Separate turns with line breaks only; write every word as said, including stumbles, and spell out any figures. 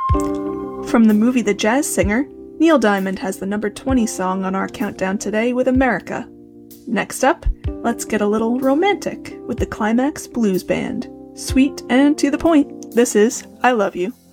From the movie The Jazz Singer, Neil Diamond has the number twenty song on our countdown today with America. Next up, let's get a little romantic with the Climax Blues Band. Sweet and to the point, this is I Love You.